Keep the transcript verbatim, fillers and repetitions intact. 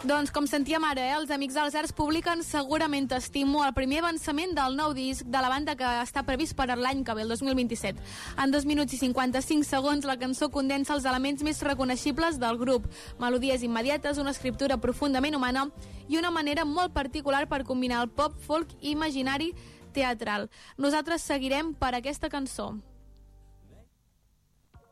Doncs com sentíem ara, eh, els Amics dels Arts publiquen Segurament t'estimo, el primer avançament del nou disc de la banda que està previst per l'any que ve, el dos mil vint-i-set. En dos minuts i cinquanta-cinc segons la cançó condensa els elements més reconeixibles del grup, melodies immediates, una escriptura profundament humana i una manera molt particular per combinar el pop, folk i imaginari teatral. Nosaltres seguirem per aquesta cançó.